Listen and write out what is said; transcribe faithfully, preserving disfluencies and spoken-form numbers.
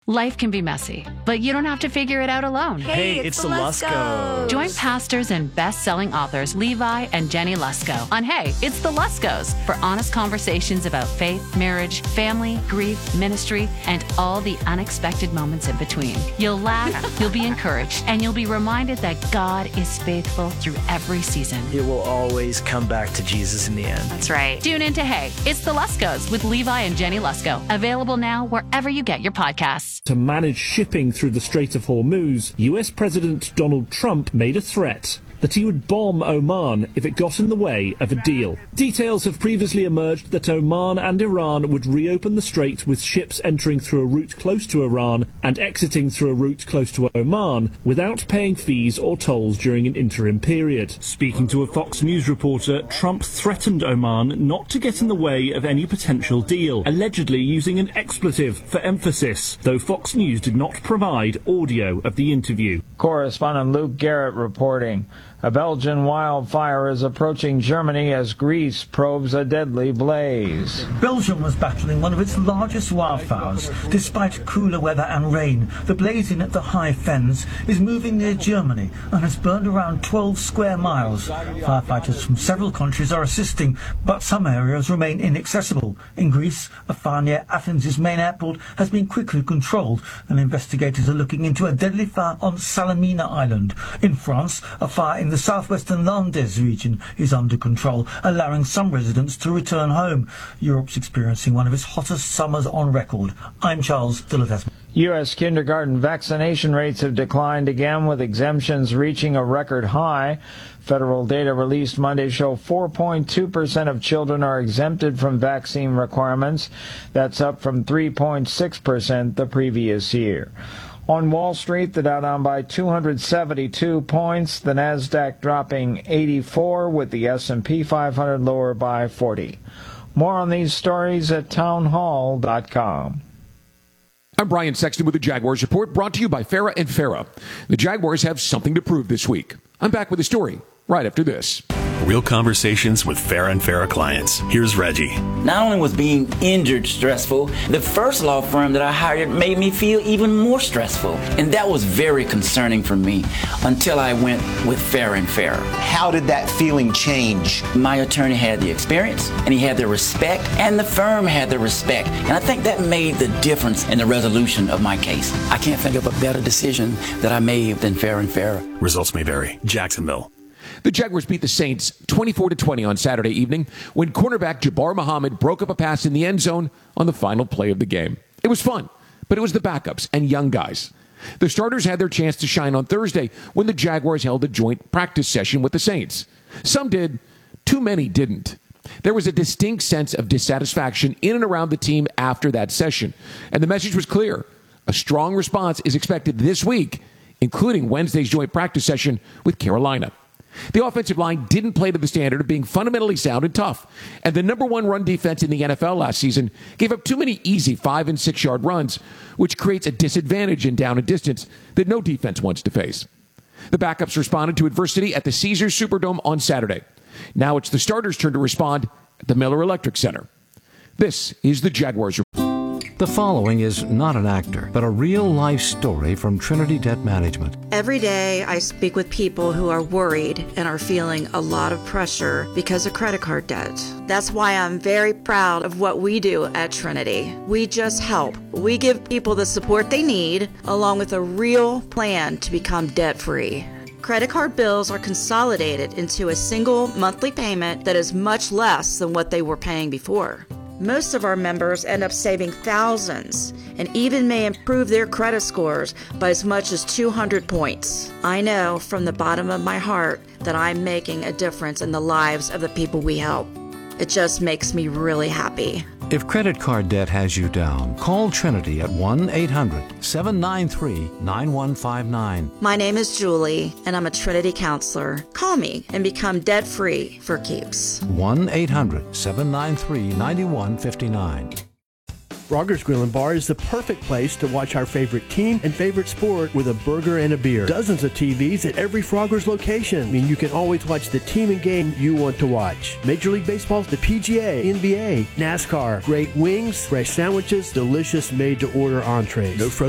Life can be messy, but you don't have to figure it out alone. Hey, hey it's, it's the Luskos. Join pastors and best-selling authors Levi and Jenny Lusko on Hey, It's the Luskos for honest conversations about faith, marriage, family, grief, ministry, and all the unexpected moments in between. You'll laugh, you'll be encouraged, and you'll be reminded that God is faithful through every season. It will always come back to Jesus in the end. That's right. Tune in to Hey, It's the Luskos with Levi and Jenny Lusko. Available now wherever you get your podcasts. To manage shipping through the Strait of Hormuz, U S President Donald Trump made a threat that he would bomb Oman if it got in the way of a deal. Details have previously emerged that Oman and Iran would reopen the strait with ships entering through a route close to Iran and exiting through a route close to Oman without paying fees or tolls during an interim period. Speaking to a Fox News reporter, Trump threatened Oman not to get in the way of any potential deal, allegedly using an expletive for emphasis, though Fox News did not provide audio of the interview. Correspondent Luke Garrett reporting. A Belgian wildfire is approaching Germany as Greece probes a deadly blaze. Belgium was battling one of its largest wildfires. Despite cooler weather and rain, the blazing at the High Fens is moving near Germany and has burned around twelve square miles. Firefighters from several countries are assisting, but some areas remain inaccessible. In Greece, a fire near Athens' main airport has been quickly controlled, and investigators are looking into a deadly fire on Salamina Island. In France, a fire in the southwestern Landes region is under control, allowing some residents to return home. Europe's experiencing one of its hottest summers on record. I'm Charles Dillard-Esmond. U S kindergarten vaccination rates have declined again, with exemptions reaching a record high. Federal data released Monday show four point two percent of children are exempted from vaccine requirements. That's up from three point six percent the previous year. On Wall Street, the Dow down by two hundred seventy-two points, the Nasdaq dropping eighty-four, with the S and P five hundred lower by forty. More on these stories at townhall dot com. I'm Brian Sexton with the Jaguars Report, brought to you by Farah and Farah. The Jaguars have something to prove this week. I'm back with a story right after this. Real conversations with Farah and Farah clients. Here's Reggie. Not only was being injured stressful, the first law firm that I hired made me feel even more stressful. And that was very concerning for me until I went with Farah and Farah. How did that feeling change? My attorney had the experience, and he had the respect, and the firm had the respect. And I think that made the difference in the resolution of my case. I can't think of a better decision that I made than Farah and Farah. Results may vary. Jacksonville. The Jaguars beat the Saints twenty-four to twenty on Saturday evening when cornerback Jabbar Muhammad broke up a pass in the end zone on the final play of the game. It was fun, but it was the backups and young guys. The starters had their chance to shine on Thursday when the Jaguars held a joint practice session with the Saints. Some did, too many didn't. There was a distinct sense of dissatisfaction in and around the team after that session, and the message was clear. A strong response is expected this week, including Wednesday's joint practice session with Carolina. The offensive line didn't play to the standard of being fundamentally sound and tough, and the number one run defense in the N F L last season gave up too many easy five- and six-yard runs, which creates a disadvantage in down and distance that no defense wants to face. The backups responded to adversity at the Caesars Superdome on Saturday. Now it's the starters' turn to respond at the Miller Electric Center. This is the Jaguars Report. The following is not an actor, but a real-life story from Trinity Debt Management. Every day I speak with people who are worried and are feeling a lot of pressure because of credit card debt. That's why I'm very proud of what we do at Trinity. We just help. We give people the support they need, along with a real plan to become debt-free. Credit card bills are consolidated into a single monthly payment that is much less than what they were paying before. Most of our members end up saving thousands and even may improve their credit scores by as much as two hundred points. I know from the bottom of my heart that I'm making a difference in the lives of the people we help. It just makes me really happy. If credit card debt has you down, call Trinity at one eight hundred seven nine three nine one five nine. My name is Julie, and I'm a Trinity counselor. Call me and become debt-free for keeps. one eight hundred seven nine three nine one five nine. Frogger's Grill and Bar is the perfect place to watch our favorite team and favorite sport with a burger and a beer. Dozens of T Vs at every Frogger's location. I mean, you can always watch the team and game you want to watch. Major League Baseball, the P G A, N B A, NASCAR, great wings, fresh sandwiches, delicious made-to-order entrees. No frozen